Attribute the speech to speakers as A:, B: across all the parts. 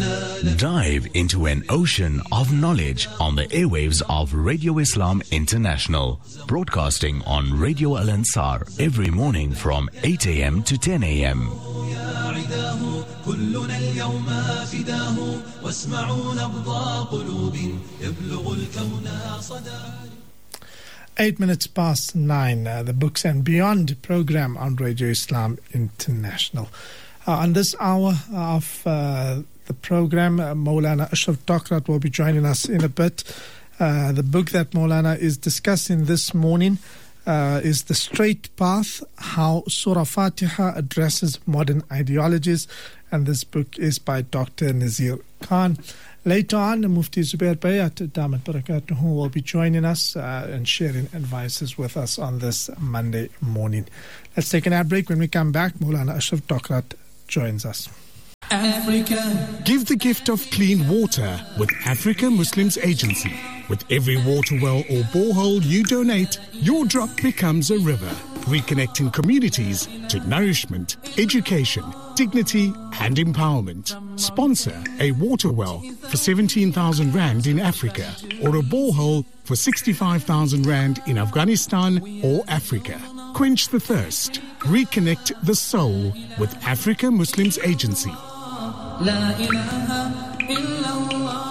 A: Dive into an ocean of knowledge on the airwaves of Radio Islam International, broadcasting on Radio Al Ansar every morning from 8 a.m. to 10 a.m.
B: 9:08, the Books and Beyond program on Radio Islam International. On this hour of the program, Maulana Ashraf Docrat will be joining us in a bit. The book that Maulana is discussing this morning is The Straight Path, How Surah Fatiha Addresses Modern Ideologies, and this book is by Dr. Nazir Khan. Later on, Mufti Zubair Bayat Damat Barakatuhu will be joining us and sharing advices with us on this Monday morning. Let's take an ad break. When we come back, Maulana Ashraf Docrat joins us.
C: Africa. Give the gift of clean water with Africa Muslims Agency. With every water well or borehole you donate, your drop becomes a river, reconnecting communities to nourishment, education, dignity and empowerment. Sponsor a water well for 17,000 Rand in Africa or a borehole for 65,000 Rand in Afghanistan or Africa. Quench the thirst. Reconnect the soul with Africa Muslims Agency.
D: La ilaha illallah.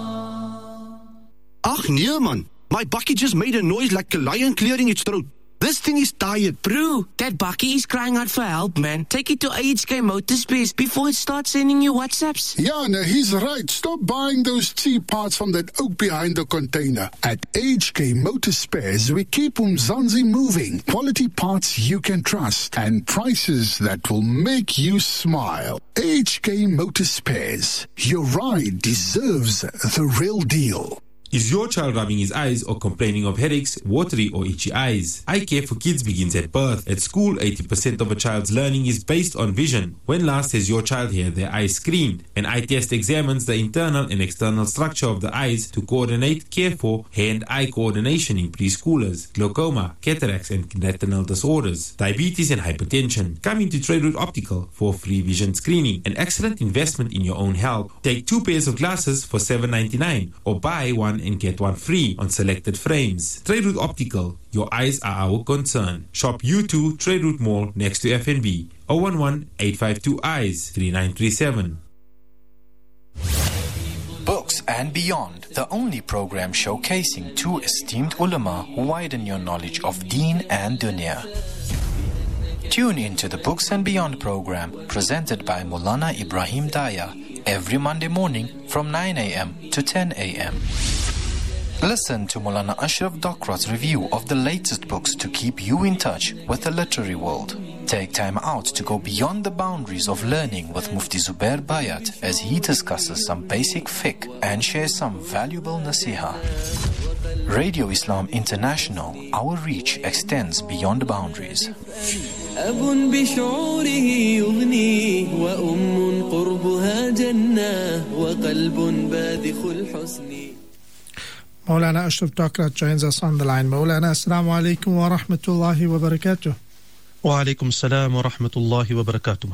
E: Ach nee man, my bakkie just made a noise like a lion clearing its throat. This thing is tired.
F: Bro, that bakkie is crying out for help, man. Take it to AHK Motorspace before it starts sending you WhatsApps.
G: Yeah, no, he's right. Stop buying those cheap parts from that oak behind the container. At AHK Motorspares, we keep Umzansi moving. Quality parts you can trust and prices that will make you smile. AHK Motorspares. Your ride deserves the real deal.
H: Is your child rubbing his eyes or complaining of headaches, watery or itchy eyes? Eye care for kids begins at birth. At school, 80% of a child's learning is based on vision. When last has your child had their eyes screened? An eye test examines the internal and external structure of the eyes to coordinate, care for hand-eye coordination in preschoolers, glaucoma, cataracts and retinal disorders, diabetes and hypertension. Come into Trade Route Optical for free vision screening, an excellent investment in your own health. Take 2 pairs of glasses for $7.99 or buy one and get one free on selected frames. Trade Route Optical, your eyes are our concern. Shop U2 Trade Route Mall next to FNB. 011-852-EYES 3937.
I: Books and Beyond, the only program showcasing two esteemed ulama who widen your knowledge of Deen and Dunya. Tune into the Books and Beyond program presented by Maulana Ibrahim Daya every Monday morning from 9 a.m. to 10 a.m. Listen to Maulana Ashraf Docrat's review of the latest books to keep you in touch with the literary world. Take time out to go beyond the boundaries of learning with Mufti Zubair Bayat as he discusses some basic fiqh and shares some valuable nasiha. Radio Islam International, our reach extends beyond boundaries.
D: أب بشعوره يغنيه وأم قربها جنة وقلب باذخ الحسن.
B: Maulana Ashraf Docrat joins us on the line. Maulana, assalamu alaikum wa rahmatullahi wa barakatuh.
J: Wa alaikum salam wa rahmatullahi wa barakatuh.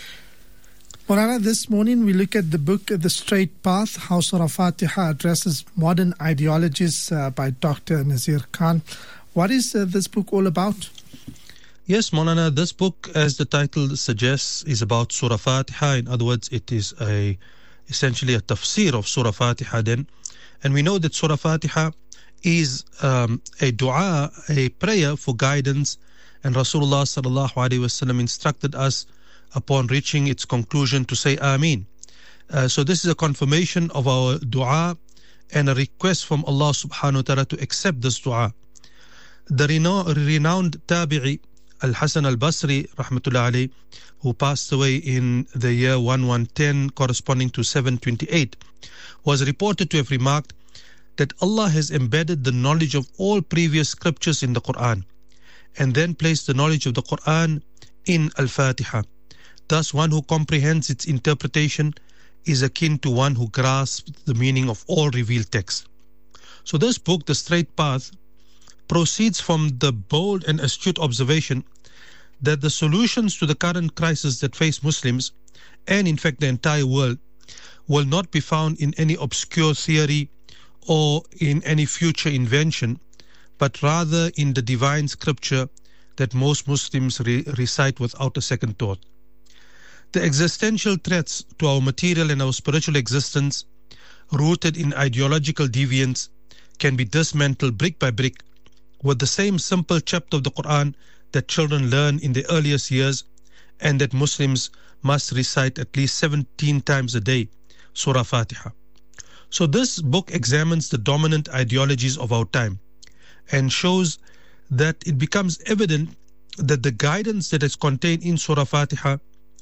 B: Maulana, this morning we look at the book The Straight Path, How Surah Fatiha Addresses Modern Ideologies by Dr. Nazir Khan. What is this book all about?
J: Yes, Maulana, this book, as the title suggests, is about Surah Fatiha. In other words, it is essentially a tafsir of Surah Fatiha then. And we know that Surah Fatiha is a dua, a prayer for guidance. And Rasulullah sallallahu alaihi wasallam instructed us upon reaching its conclusion to say Ameen. So this is a confirmation of our dua and a request from Allah subhanahu wa ta'ala to accept this dua. The renowned tabi'i Al-Hasan al-Basri rahmatullah alayhi, who passed away in the year 1110 corresponding to 728, was reported to have remarked that Allah has embedded the knowledge of all previous scriptures in the Quran and then placed the knowledge of the Quran in Al-Fatiha. Thus, one who comprehends its interpretation is akin to one who grasps the meaning of all revealed texts. So this book, The Straight Path, proceeds from the bold and astute observation that the solutions to the current crisis that face Muslims and in fact the entire world will not be found in any obscure theory or in any future invention, but rather in the divine scripture that most Muslims recite without a second thought. The existential threats to our material and our spiritual existence, rooted in ideological deviance, can be dismantled brick by brick with the same simple chapter of the Quran that children learn in the earliest years and that Muslims must recite at least 17 times a day, Surah Fatiha. So this book examines the dominant ideologies of our time and shows that it becomes evident that the guidance that is contained in Surah Fatiha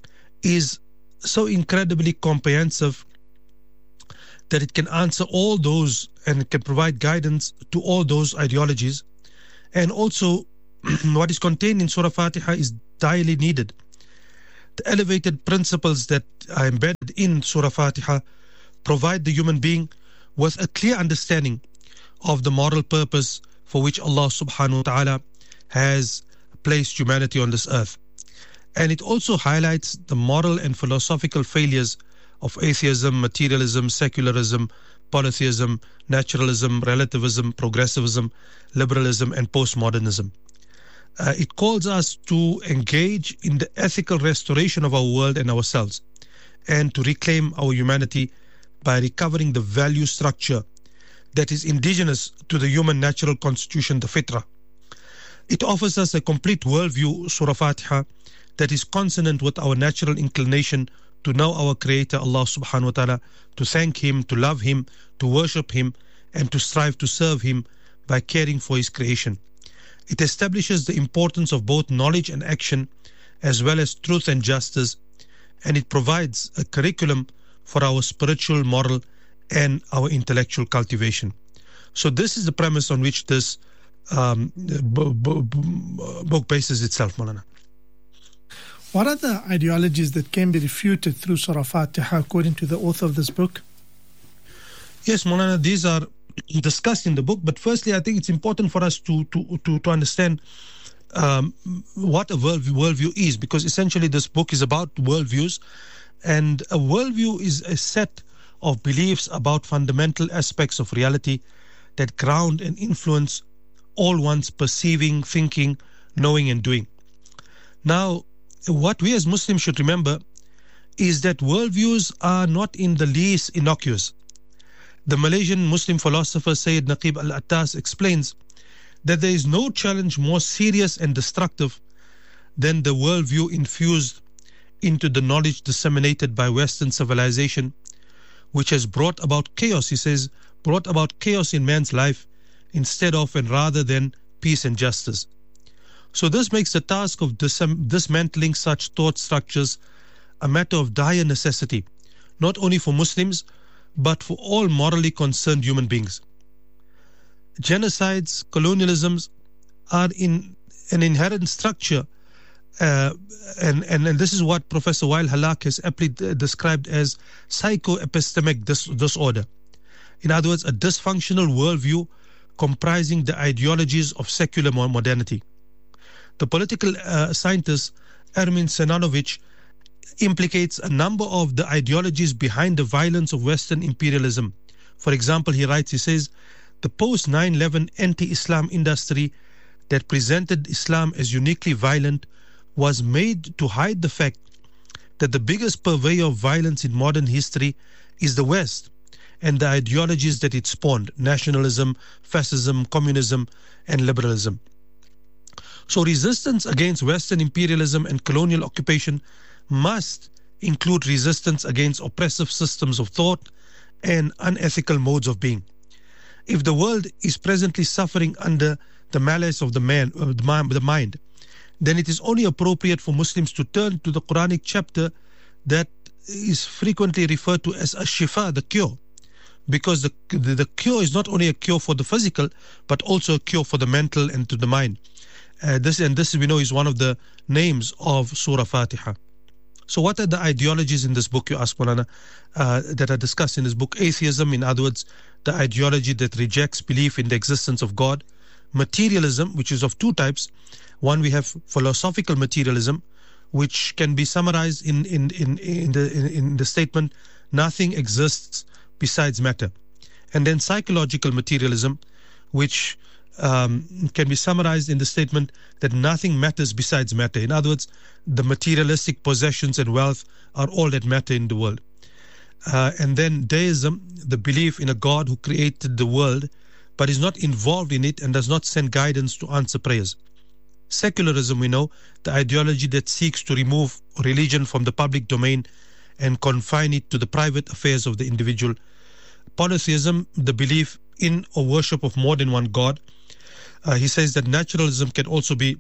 J: is so incredibly comprehensive that it can answer all those and it can provide guidance to all those ideologies. And also what is contained in Surah Fatiha is direly needed. The elevated principles that are embedded in Surah Fatiha provide the human being with a clear understanding of the moral purpose for which Allah subhanahu wa ta'ala has placed humanity on this earth. And it also highlights the moral and philosophical failures of atheism, materialism, secularism, polytheism, naturalism, relativism, progressivism, liberalism, and postmodernism. It calls us to engage in the ethical restoration of our world and ourselves, and to reclaim our humanity by recovering the value structure that is indigenous to the human natural constitution, the fitrah. It offers us a complete worldview, Surah Fatiha, that is consonant with our natural inclination to know our Creator, Allah subhanahu wa ta'ala, to thank Him, to love Him, to worship Him, and to strive to serve Him by caring for His creation. It establishes the importance of both knowledge and action, as well as truth and justice, and it provides a curriculum for our spiritual, moral, and our intellectual cultivation. So this is the premise on which this book bases itself, Maulana.
B: What are the ideologies that can be refuted through Surah Fatiha according to the author of this book?
J: Yes, Maulana, these are discussed in the book, but firstly I think it's important for us to understand what a worldview is, because essentially this book is about worldviews, and a worldview is a set of beliefs about fundamental aspects of reality that ground and influence all one's perceiving, thinking, knowing, and doing. Now, what we as Muslims should remember is that worldviews are not in the least innocuous. The Malaysian Muslim philosopher Sayyid Naqib Al-Attas explains that there is no challenge more serious and destructive than the worldview infused into the knowledge disseminated by Western civilization, which has brought about chaos, he says, brought about chaos in man's life instead of and rather than peace and justice. So this makes the task of dismantling such thought structures a matter of dire necessity, not only for Muslims, but for all morally concerned human beings. Genocides, colonialisms are in an inherent structure, and this is what Professor Wael Halak has aptly described as psychoepistemic disorder. In other words, a dysfunctional worldview comprising the ideologies of secular modernity. The political scientist Ermin Senonovic implicates a number of the ideologies behind the violence of Western imperialism. For example, he writes, he says, the post-9/11 anti-Islam industry that presented Islam as uniquely violent was made to hide the fact that the biggest purveyor of violence in modern history is the West and the ideologies that it spawned: nationalism, fascism, communism, and liberalism. So resistance against Western imperialism and colonial occupation must include resistance against oppressive systems of thought and unethical modes of being. If the world is presently suffering under the malice of the mind, then it is only appropriate for Muslims to turn to the Quranic chapter that is frequently referred to as Ash-Shifa, the cure, because the cure is not only a cure for the physical, but also a cure for the mental and to the mind. This we know is one of the names of Surah Fatiha. So what are the ideologies in this book, you ask, Maulana, that are discussed in this book? Atheism, in other words, the ideology that rejects belief in the existence of God. Materialism, which is of two types. One, we have philosophical materialism, which can be summarized in the statement nothing exists besides matter. And then psychological materialism, which can be summarized in the statement that nothing matters besides matter. In other words, the materialistic possessions and wealth are all that matter in the world. And then deism, the belief in a God who created the world but is not involved in it and does not send guidance to answer prayers. Secularism, we know, the ideology that seeks to remove religion from the public domain and confine it to the private affairs of the individual. Polytheism, the belief in or worship of more than one God. He says that naturalism can also be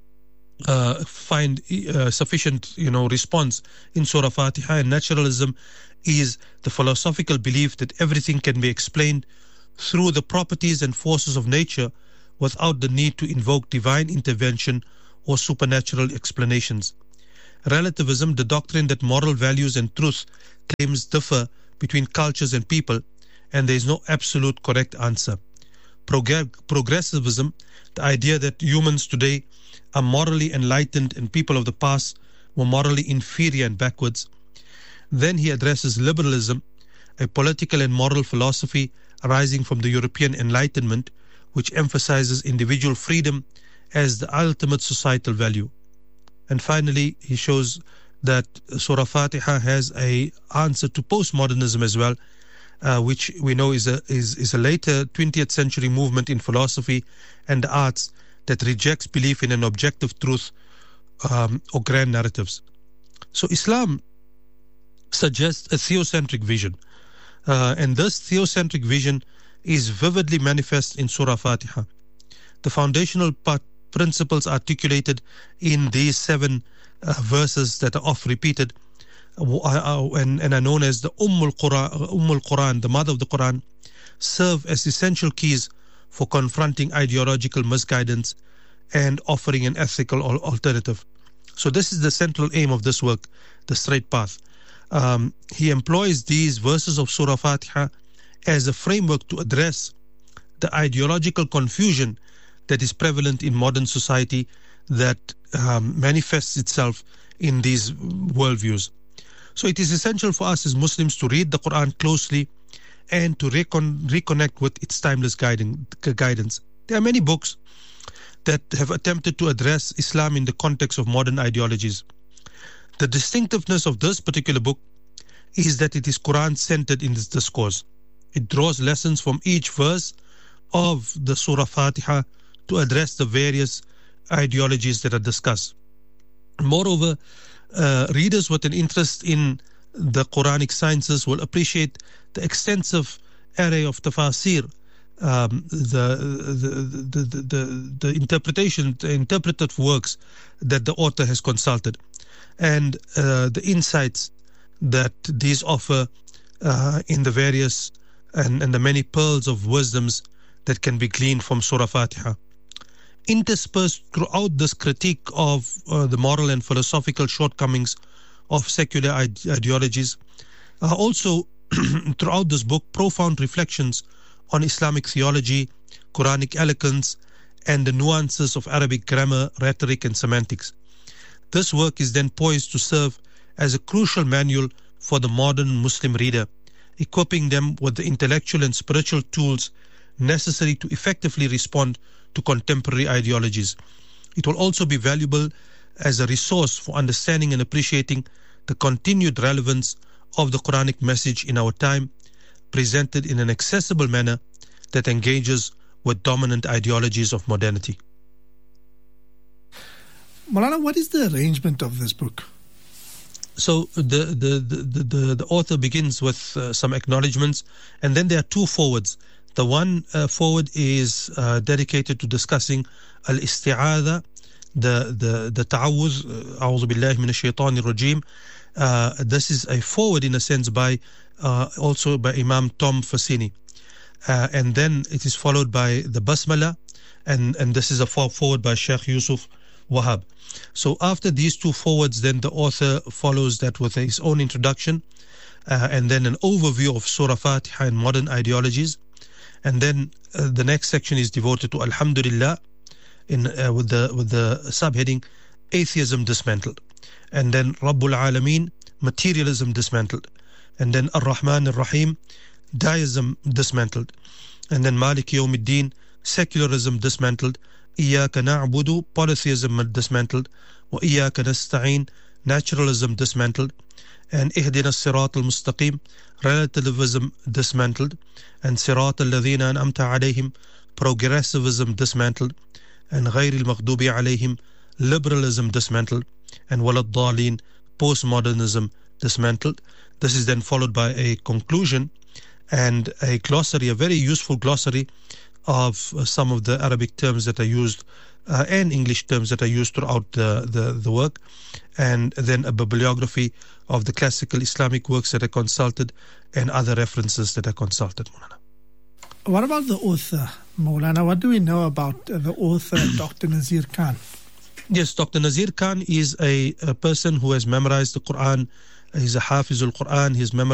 J: find sufficient response in Surah Fatiha, and naturalism is the philosophical belief that everything can be explained through the properties and forces of nature without the need to invoke divine intervention or supernatural explanations. Relativism, the doctrine that moral values and truth claims differ between cultures and people, and there is no absolute correct answer. Progressivism, the idea that humans today are morally enlightened and people of the past were morally inferior and backwards. Then he addresses liberalism, a political and moral philosophy arising from the European Enlightenment, which emphasizes individual freedom as the ultimate societal value. And finally, he shows that Surah Fatiha has an answer to postmodernism as well, which we know is a later 20th century movement in philosophy and the arts that rejects belief in an objective truth or grand narratives. So Islam suggests a theocentric vision, and this theocentric vision is vividly manifest in Surah Fatiha. The foundational principles articulated in these 7 verses that are oft repeated and are known as the Ummul Quran, the mother of the Quran, serve as essential keys for confronting ideological misguidance and offering an ethical alternative. So this is the central aim of this work, the straight path. He employs these verses of Surah Fatiha as a framework to address the ideological confusion that is prevalent in modern society that manifests itself in these worldviews. So it is essential for us as Muslims to read the Quran closely and to reconnect with its timeless guidance. There are many books that have attempted to address Islam in the context of modern ideologies. The distinctiveness of this particular book is that it is Quran-centered in its discourse. It draws lessons from each verse of the Surah Fatiha to address the various ideologies that are discussed. Moreover, readers with an interest in the Quranic sciences will appreciate the extensive array of tafasir, the interpretive works that the author has consulted, and the insights that these offer in the various and the many pearls of wisdoms that can be gleaned from Surah Fatiha. Interspersed throughout this critique of the moral and philosophical shortcomings of secular ideologies are also throughout this book profound reflections on Islamic theology, Quranic eloquence, and the nuances of Arabic grammar, rhetoric, and semantics. This work is then poised to serve as a crucial manual for the modern Muslim reader, equipping them with the intellectual and spiritual tools necessary to effectively respond to contemporary ideologies. It will also be valuable as a resource for understanding and appreciating the continued relevance of the Quranic message in our time, presented in an accessible manner that engages with dominant ideologies of modernity.
B: Maulana, what is the arrangement of this book?
J: So the author begins with some acknowledgements, and then there are 2 forwards. The one forward is dedicated to discussing al-isti'adha, the ta'awuz, a'udhu billahi minash shaitanir rajim. This is a forward in a sense also by Imam Tom Fassini. And then it is followed by the basmala, and this is a forward by Sheikh Yusuf Wahab. So after these 2 forwards, then the author follows that with his own introduction, and then an overview of Surah Fatiha and modern ideologies. And then the next section is devoted to Alhamdulillah with the subheading Atheism Dismantled. And then Rabbul Alameen, Materialism Dismantled. And then Ar-Rahman Ar-Rahim, deism dismantled. And then Malik Yawmiddin, secularism dismantled. Iyaka na'budu, polytheism dismantled. Wa iyaka nasta'in, naturalism dismantled. And Ihdina Sirat al-Mustaqim, relativism dismantled. And Sirat al-Ladhina an'amta alayhim, progressivism dismantled. And Ghayr al-Maghdubi alayhim, liberalism dismantled. And Walad Dhalin, postmodernism dismantled. This is then followed by a conclusion and a glossary, a very useful glossary of some of the Arabic terms that are used and English terms that are used throughout the work, and then a bibliography of the classical Islamic works that are consulted and other references that are consulted. Maulana.
B: What about the author, Maulana? What do we know about the author, Dr. Nazir Khan?
J: Yes, Dr. Nazir Khan is a person who has memorized the Quran. He's a Hafizul Quran. He's memorized